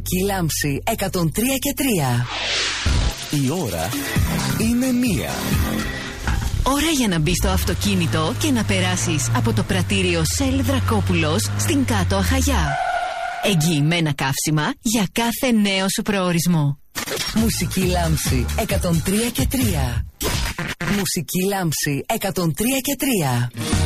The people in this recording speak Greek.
Η λάμψη 103 και 3. Η ώρα είναι 1. Ώρα για να μπεις στο αυτοκίνητο και να περάσεις από το πρατήριο Shell Δρακόπουλος στην Κάτω Αχαγιά. Εγγυημένα καύσιμα για κάθε νέο σου προορισμό. Μουσική λάμψη 103 και 3. Μουσική λάμψη 103 και 3.